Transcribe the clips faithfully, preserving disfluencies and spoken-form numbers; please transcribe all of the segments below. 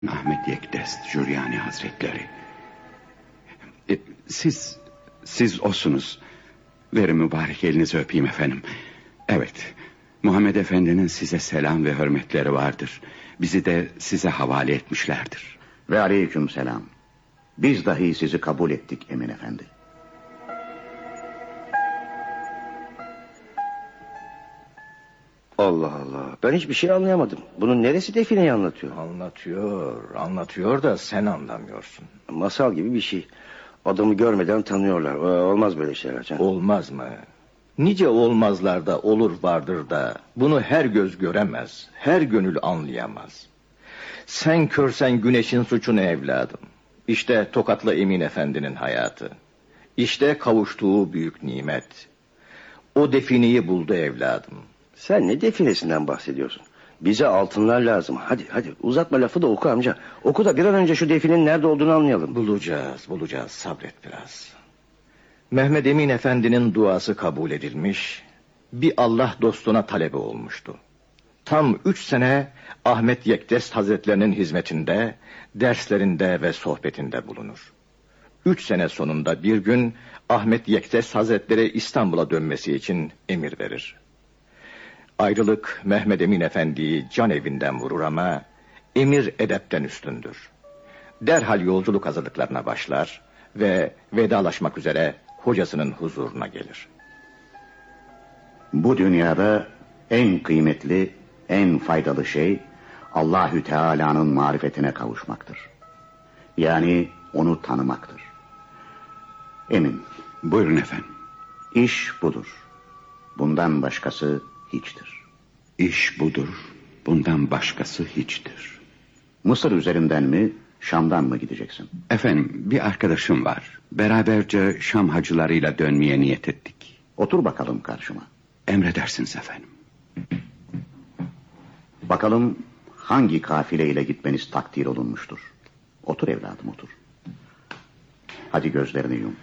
Ahmet Yekdest Jüryani Hazretleri. E, siz, siz osunuz. Verin mübarek elinizi öpeyim efendim. Evet, Muhammed Efendi'nin size selam ve hürmetleri vardır. Bizi de size havale etmişlerdir. Ve aleyküm selam. Biz dahi sizi kabul ettik Emin Efendi. Allah Allah, ben hiçbir şey anlayamadım. Bunun neresi defineyi anlatıyor? Anlatıyor, anlatıyor da sen anlamıyorsun. Masal gibi bir şey. Adamı görmeden tanıyorlar. Olmaz böyle şeyler canım. Olmaz mı? Nice olmazlarda olur vardır da bunu her göz göremez, her gönül anlayamaz. Sen körsen güneşin suçunu evladım. İşte Tokatlı Emin Efendi'nin hayatı. İşte kavuştuğu büyük nimet. O defineyi buldu evladım. Sen ne definesinden bahsediyorsun? Bize altınlar lazım. Hadi hadi uzatma lafı da oku amca. Oku da bir an önce şu definenin nerede olduğunu anlayalım. Bulacağız, bulacağız. Sabret biraz. Mehmet Emin Efendi'nin duası kabul edilmiş, bir Allah dostuna talebe olmuştu. Tam üç sene Ahmet Yekdest Hazretlerinin hizmetinde, derslerinde ve sohbetinde bulunur. Üç sene sonunda bir gün Ahmet Yekdest Hazretleri İstanbul'a dönmesi için emir verir. Ayrılık Mehmet Emin Efendi'yi can evinden vurur ama emir edepten üstündür. Derhal yolculuk hazırlıklarına başlar ve vedalaşmak üzere hocasının huzuruna gelir. Bu dünyada en kıymetli, en faydalı şey Allahü Teala'nın marifetine kavuşmaktır. Yani onu tanımaktır. Emin, Buyurun efendim. iş budur. Bundan başkası hiçtir. İş budur, bundan başkası hiçtir. Mısır üzerinden mi, Şam'dan mı gideceksin? Efendim, bir arkadaşım var. Beraberce Şam hacılarıyla dönmeye niyet ettik. Otur bakalım karşıma. Emredersiniz efendim. Bakalım hangi kafileyle gitmeniz takdir olunmuştur. Otur evladım, otur. Hadi gözlerini yum.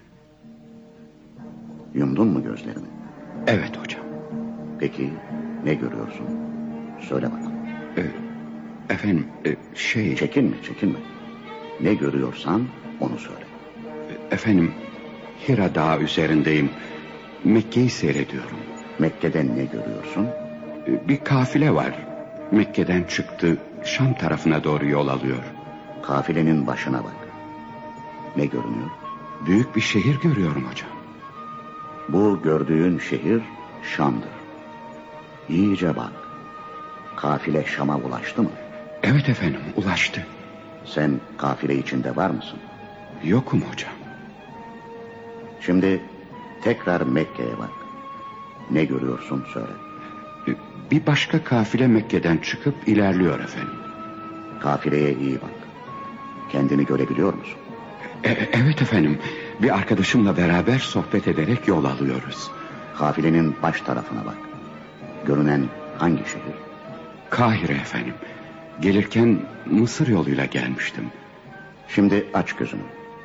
Yumdun mu gözlerini? Evet hocam. Peki ne görüyorsun? Söyle bakalım. E, efendim, e, şey... Çekinme, çekinme. Ne görüyorsan onu söyle. Efendim, Hira Dağı üzerindeyim. Mekke'yi seyrediyorum. Mekke'de ne görüyorsun? E, bir kafile var. Mekke'den çıktı, Şam tarafına doğru yol alıyor. Kafilenin başına bak. Ne görünüyor? Büyük bir şehir görüyorum hocam. Bu gördüğün şehir Şam'dır. İyice bak. Kafile Şam'a ulaştı mı? Evet efendim, ulaştı. Sen kafile içinde var mısın? Yokum hocam. Şimdi tekrar Mekke'ye bak. Ne görüyorsun söyle. E, bir başka kafile Mekke'den çıkıp ilerliyor efendim. Kafileye iyi bak. Kendini görebiliyor musun? E, evet efendim. Bir arkadaşımla beraber sohbet ederek yol alıyoruz. Kafilenin baş tarafına bak. Görünen hangi şehir? Kahire efendim. Gelirken Mısır yoluyla gelmiştim. Şimdi aç gözünü.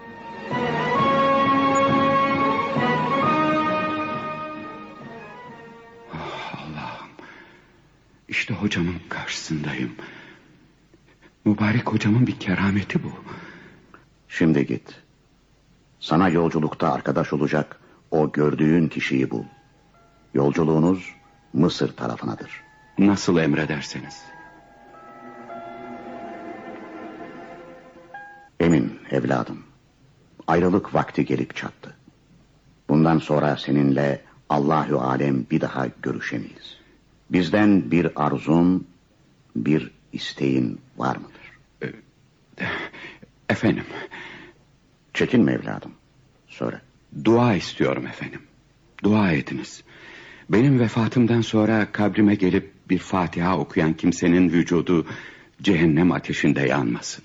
Oh, Allah'ım. İşte hocamın karşısındayım. Mübarek hocamın bir kerameti bu. Şimdi git. Sana yolculukta arkadaş olacak o gördüğün kişiyi bul. Yolculuğunuz Mısır tarafınadır. Nasıl emrederseniz. Emin evladım. Ayrılık vakti gelip çattı. Bundan sonra seninle Allahü Alem bir daha görüşemeyiz. Bizden bir arzun, bir isteğin var mıdır? Efendim. Çekinme evladım. Söyle. Dua istiyorum efendim. Dua ediniz. Benim vefatımdan sonra kabrime gelip bir Fatiha okuyan kimsenin vücudu cehennem ateşinde yanmasın.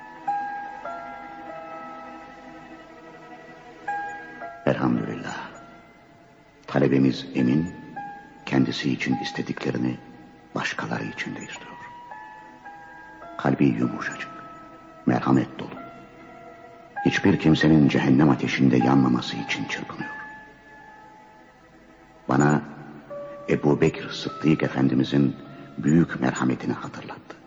Elhamdülillah. Talebemiz Emin, kendisi için istediklerini başkaları için de istiyor. Kalbi yumuşacık, merhamet dolu. Hiçbir kimsenin cehennem ateşinde yanmaması için çırpınıyor. Bana Ebu Bekir Sıddık Efendimizin büyük merhametini hatırlattı.